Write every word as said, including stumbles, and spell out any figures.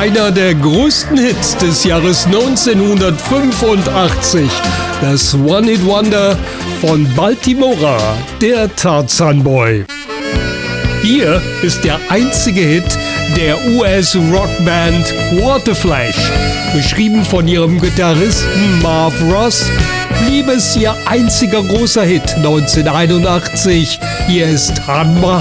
einer der größten Hits des Jahres neunzehnhundertfünfundachtzig. Das One-Hit-Wonder von Baltimora, der Tarzan Boy. Hier ist der einzige Hit der U S-Rockband Waterflash. Geschrieben von ihrem Gitarristen Marv Ross, blieb es ihr einziger großer Hit neunzehnhunderteinundachtzig. Hier ist Run My